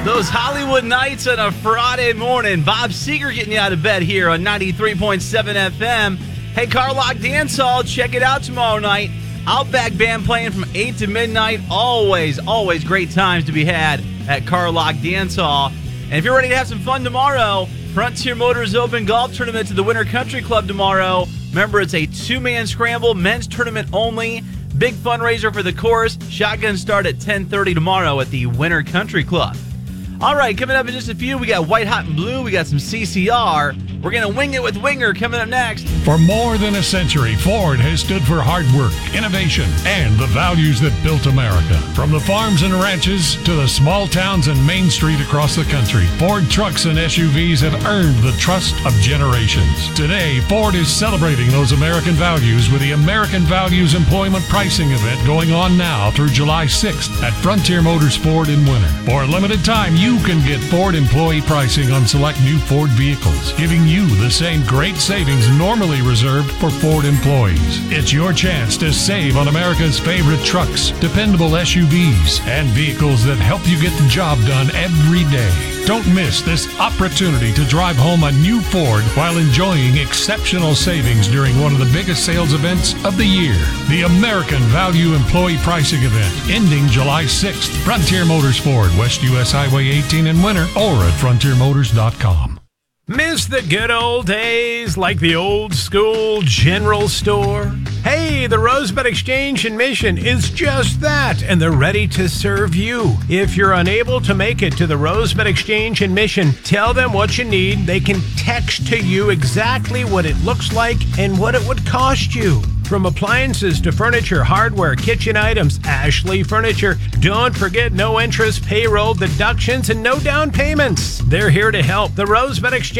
Those Hollywood nights on a Friday morning. Bob Seger getting you out of bed here on 93.7 FM. Hey, Carlock Dance Hall, check it out tomorrow night. Outback Band playing from 8 to midnight. Always great times to be had at Carlock Dance Hall. And if you're ready to have some fun tomorrow, Frontier Motors Open Golf Tournament to the Winter Country Club tomorrow. Remember, it's a two-man scramble, men's tournament only. Big fundraiser for the course. Shotguns start at 10:30 tomorrow at the Winter Country Club. All right, coming up in just a few, we got White Hot and Blue. We got some CCR. We're going to wing it with Winger coming up next. For more than a century, Ford has stood for hard work, innovation, and the values that built America. From the farms and ranches to the small towns and Main Street across the country, Ford trucks and SUVs have earned the trust of generations. Today, Ford is celebrating those American values with the American Values Employment Pricing event going on now through July 6th at Frontier Motors Ford in Winter. For a limited time, you can get Ford employee pricing on select new Ford vehicles, giving you the same great savings normally reserved for Ford employees. It's your chance to save on America's favorite trucks, dependable SUVs, and vehicles that help you get the job done every day. Don't miss this opportunity to drive home a new Ford while enjoying exceptional savings during one of the biggest sales events of the year. The American Value Employee Pricing Event, ending July 6th. Frontier Motors Ford, West US Highway 18 in Winter, or at frontiermotors.com. Miss the good old days like the old school general store? Hey, the Rosebud Exchange in Mission is just that, and they're ready to serve you. If you're unable to make it to the Rosebud Exchange in Mission, tell them what you need. They can text to you exactly what it looks like and what it would cost you. From appliances to furniture, hardware, kitchen items, Ashley Furniture. Don't forget no interest, payroll deductions, and no down payments. They're here to help. The Rosebud Exchange